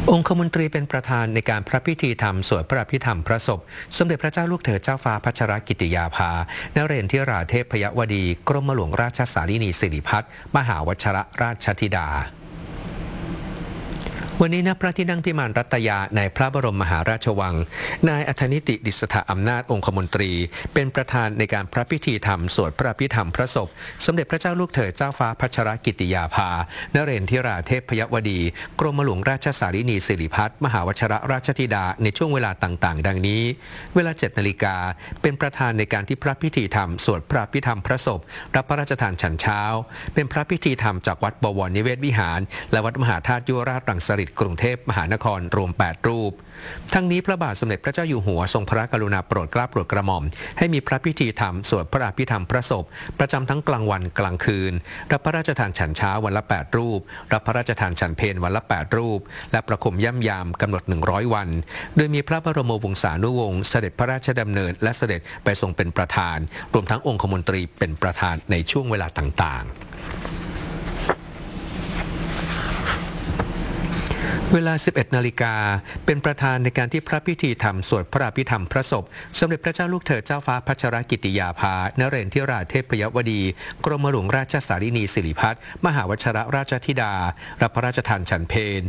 องคมนตรีเป็นประธานในการพระพิธีธรรมสวดพระอภิธรรมพระศพสมเด็จพระเจ้าลูกเธอเจ้าฟ้าพัชรกิติยาภานเรนทิราเทพยวดีกรมหลวงราชสารินีสิริพัฒน์มหาวชรราชธิดาวันนี้ณพระที่นั่งพิมานรัตยาในพระบรมมหาราชวังนายอัธนิติดิษฐอำนาจองคมนตรีเป็นประธานในการพระพิธีธรรมสวดพระอภิธรรมพระศพสมเด็จพระเจ้าลูกเธอเจ้าฟ้าพัชรกิติยาภานเรนทิราเทพยวดีกรมหลวงราชสารินีสิริพัฒน์มหาวชรราชธิดาในช่วงเวลาต่างๆดังนี้เวลา 7 นาฬิกาเป็นประธานในการที่พระพิธีธรรมสวดพระอภิธรรมพระศพรับพระราชทานฉันเช้าเป็นพระพิธีธรรมจากวัดบวรนิเวศวิหารและวัดมหาธาตุยุวราชรังสฤษฎ์กรุงเทพมหานครรวม 8 รูปทั้งนี้พระบาทสมเด็จพระเจ้าอยู่หัวทรงพระกรุณาโปรดเกล้าโปรดกระหม่อมให้มีพระพิธีธรรมสวดพระอภิธรรมพระศพประจำทั้งกลางวันกลางคืนรับพระราชทานฉันเช้าวันละ 8 รูปรับพระราชทานฉันเพลวันละ 8 รูปและประคมย่ำยามกำหนด 100 วันโดยมีพระบรมวงศานุวงศ์เสด็จพระราชดำเนินและเสด็จไปทรงเป็นประธานรวมทั้งองคมนตรีเป็นประธานในช่วงเวลาต่างๆเวลา 11 นาฬิกาเป็นประธานในการที่พระพิธีธรรมสวดพระอภิธรรมพระศพสมเด็จพระเจ้าลูกเธอเจ้าฟ้าพัชรกิติยาภานเรนทิราเทพยวดีกรมหลวงราชสารินีสิริพัฒน์มหาวชรราชธิดารับพระราชทานฉันเพล